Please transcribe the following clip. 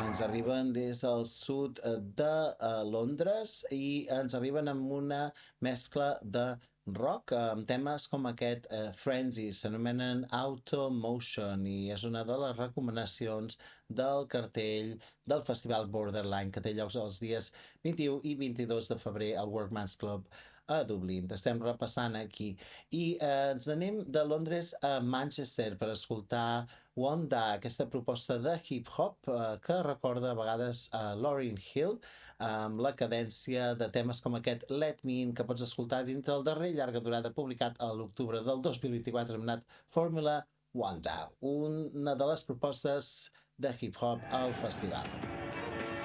Ens arriben des del sud de Londres i ens arriben amb una mescla de rock amb temes com aquest Frenzy, s'anomenen Automotion i és una de les recomanacions del cartell del Festival Borderline que té lloc els dies 21 i 22 de febrer al Workman's Club a Dublín. Estem repassant aquí i ens anem de Londres a Manchester per escoltar Wanda, aquesta proposta de hip-hop que recorda a vegades a Lauryn Hill amb la cadència de temes com aquest Let Me In que pots escoltar dintre el darrer llarga durada publicat a l'octubre del 2024 anomenat Formula Wanda, una de les propostes de hip-hop al festival.